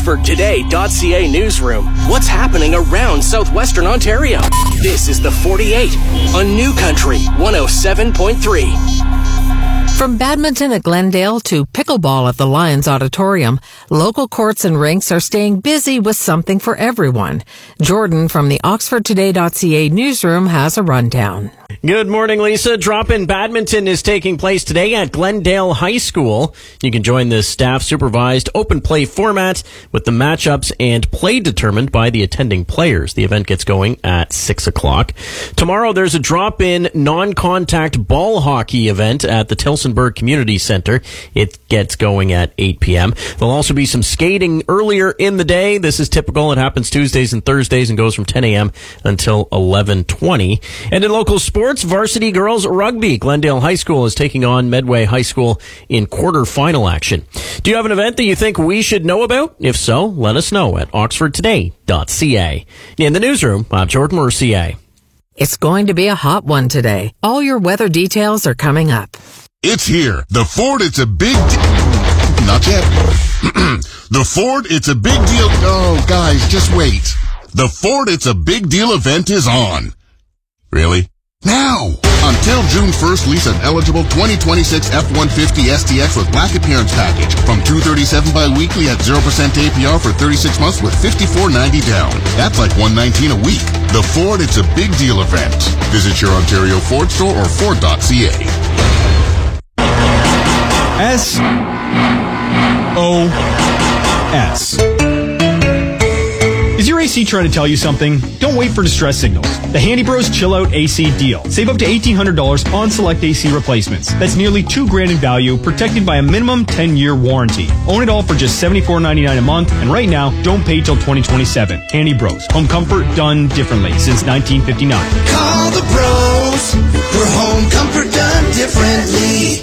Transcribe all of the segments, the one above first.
OxfordToday.ca newsroom. What's happening around southwestern Ontario? This is the 48 on New Country 107.3. From badminton at Glendale to pickleball at the Lions Auditorium, local courts and rinks are staying busy with something for everyone. Jordan from the OxfordToday.ca newsroom has a rundown. Good morning, Lisa. Drop-in badminton is taking place today at Glendale High School. You can join the staff-supervised open play format with the matchups and play determined by the attending players. The event gets going at 6 o'clock. Tomorrow, there's a drop-in non-contact ball hockey event at the Tillsonburg Community Center. It gets going at 8 p.m. There'll also be some skating earlier in the day. This is typical. It happens Tuesdays and Thursdays and goes from 10 a.m. until 11:20. And in local sports, varsity girls rugby. Glendale High School is taking on Medway High School in quarterfinal action. Do you have an event that you think we should know about? If so, let us know at oxfordtoday.ca. In the newsroom, I'm Jordan Mercier. It's going to be a hot one today. All your weather details are coming up. It's here. The Ford, it's a big Not yet. The Ford, it's a big deal. Oh, guys, just wait. The Ford, it's a big deal event is on. Really? Now! Until June 1st, lease an eligible 2026 F-150 STX with black appearance package from $237 bi-weekly at 0% APR for 36 months with $54.90 down. That's like $119 a week. The Ford, it's a big deal event. Visit your Ontario Ford store or Ford.ca. SOS. Is your AC trying to tell you something? Don't wait for distress signals. The Handy Bros Chill Out AC deal. Save up to $1,800 on select AC replacements. That's nearly $2,000 in value, protected by a minimum 10-year warranty. Own it all for just $74.99 a month, and right now, don't pay till 2027. Handy Bros. Home comfort done differently since 1959. Call the Bros for home comfort done differently.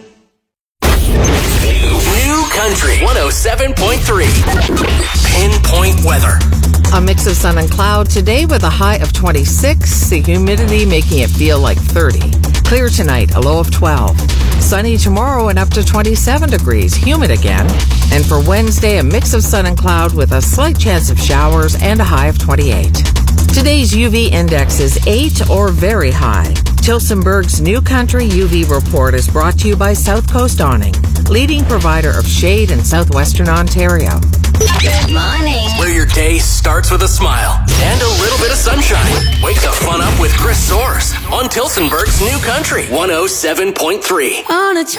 New Country 107.3. Pinpoint weather. A mix of sun and cloud today with a high of 26, the humidity making it feel like 30. Clear tonight, a low of 12. Sunny tomorrow and up to 27 degrees, humid again. And for Wednesday, a mix of sun and cloud with a slight chance of showers and a high of 28. Today's UV index is 8 or very high. Tillsonburg's New Country UV report is brought to you by South Coast Awning, leading provider of shade in southwestern Ontario. Good morning. Where your day starts with a smile and a little bit of sunshine. Wake the fun up with Chris Soares on Tillsonburg's New Country 107.3. On a